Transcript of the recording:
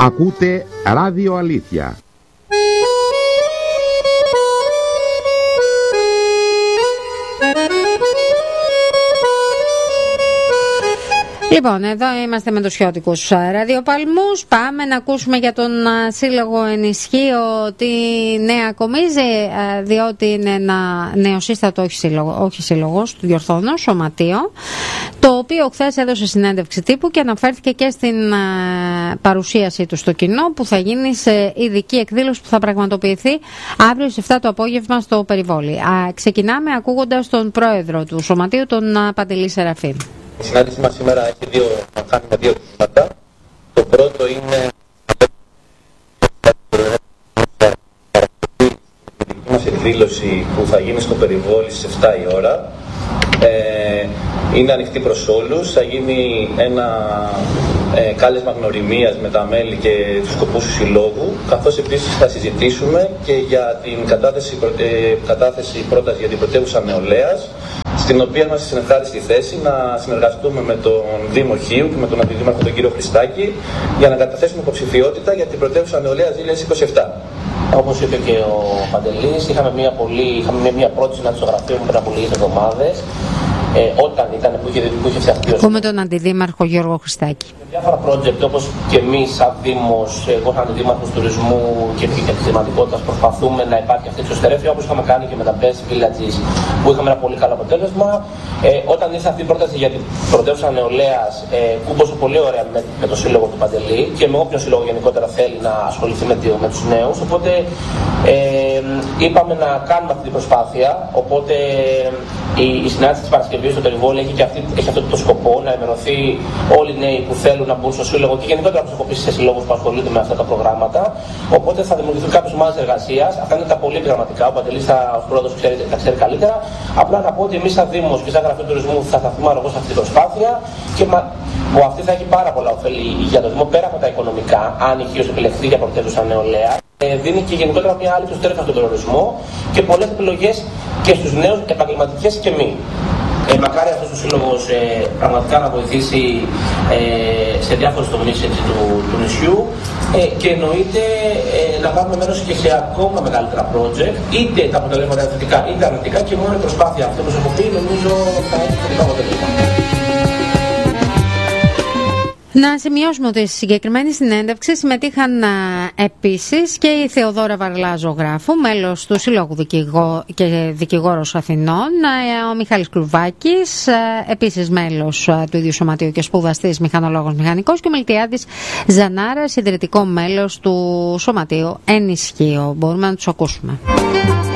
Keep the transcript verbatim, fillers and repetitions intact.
Ακούτε Ράδιο Αλήθεια. Λοιπόν, εδώ είμαστε με τους Χιώτικους Ραδιοπαλμούς. Πάμε να ακούσουμε για τον Σύλλογο Ενισχύω τη Νέα Κομίζη, διότι είναι ένα νεοσύστατο, όχι σύλλογο, όχι σύλλογος, του διορθώνω, σωματείο, το οποίο χθες έδωσε συνέντευξη τύπου και αναφέρθηκε και στην παρουσίασή του στο κοινό, που θα γίνει σε ειδική εκδήλωση που θα πραγματοποιηθεί αύριο στις εφτά το απόγευμα στο Περιβόλι. Ξεκινάμε ακούγοντας τον πρόεδρο του σωματείου, τον Παντελή Σεραφή. Η συνάντησή μας σήμερα έχει δύο, να κάνει με δύο τμήματα. Το πρώτο είναι η δική μας εκδήλωση που θα γίνει στο Περιβόλι στις εφτά η ώρα. Ε, είναι ανοιχτή προς όλους. Θα γίνει ένα ε, κάλεσμα γνωριμίας με τα μέλη και τους σκοπούς του συλλόγου, καθώς επίσης θα συζητήσουμε και για την κατάθεση, ε, κατάθεση πρόταση για την πρωτεύουσα νεολαίας, στην οποία είμαστε στην ευχάριστη θέση να συνεργαστούμε με τον Δήμο Χίου και με τον Αντιδήμαρχο τον κύριο Χριστάκη για να καταθέσουμε υποψηφιότητα για την πρωτεύουσα νεολαίας δύο χιλιάδες είκοσι επτά. Όπως είπε και ο Παντελής, είχαμε μια, πολύ, είχαμε μια πρώτη συνάντηση στο γραφείο μου πριν από λίγες εβδομάδες. Ε, όταν ήταν που είχε, που είχε φτιαχτεί ο Ακούμε τον Αντιδήμαρχο Γιώργο Χριστάκη. Διάφορα project, όπως και εμείς σαν Δήμος, εγώ σαν Αντιδήμαρχος Τουρισμού και Επιχειρηματικότητας, προσπαθούμε να υπάρχει αυτή η εξωστρέφεια, όπως είχαμε κάνει και με τα Best Villages, που είχαμε ένα πολύ καλό αποτέλεσμα. Ε, όταν ήρθε αυτή η πρόταση για την πρωτεύουσα νεολαίας, ε, κούμπωσε πολύ ωραία με, με το σύλλογο του Παντελή και με όποιον σύλλογο γενικότερα θέλει να ασχοληθεί με, με τους νέους. Οπότε ε, είπαμε να κάνουμε αυτή την προσπάθεια. Οπότε η, η συνάντηση της Παρασκευής στο Περιβόλι έχει, και αυτή, έχει αυτό το σκοπό, να ενημερωθεί όλοι οι νέοι που θέλουν να μπουν στο σύλλογο και γενικότερα να προσωπήσει σε συλλόγους που ασχολούνται με αυτά τα προγράμματα. Οπότε θα δημιουργηθούν κάποιες ομάδες εργασίας. Αυτά είναι τα πολύ γραμματικά. Ο Παντελής, ο πρόεδρος, τα ξέρει καλύτερα. Απλά να πω ότι εμείς σαν Δήμος και σαν Γραφείο Τουρισμού θα σταθούμε αργώς σε αυτή την προσπάθεια και μα, που αυτή θα έχει πάρα πολλά ωφέλη για το Δήμο πέρα από τα οικονομικά, αν η Χίος επιλεχθεί για πρωτεύουσα νεολαία. Ε, δίνει και γενικότερα μια άλλη προστέρευση στον προορισμό και πολλές επιλογές και στους νέους, επαγγελματικές και μη. Ε, μακάρι αυτός ο σύλλογος ε, πραγματικά να βοηθήσει ε, σε διάφορες τομείς του, του νησιού ε, και εννοείται ε, να πάρουμε μέρος και σε ακόμα μεγαλύτερα project, είτε τα αποτελέσματα θετικά είτε αρνητικά, και μόνο η προσπάθεια αυτή που σας έχω πει νομίζω θα έχει θετικά αποτελέσματα. Να σημειώσουμε ότι στη συγκεκριμένη συνέντευξη συμμετείχαν α, επίσης και η Θεοδόρα Βαρλά-Ζωγράφου, μέλος του Συλλόγου Δικηγό... και Δικηγόρος Αθηνών, α, ο Μιχάλης Κλουβάκης, α, επίσης μέλος α, του ίδιου σωματείου και σπουδαστής μηχανολόγος μηχανικός, και ο Μιλτιάδης Ζανάρας, ιδρυτικό μέλος του σωματείου Ενισχύω. Μπορούμε να τους ακούσουμε.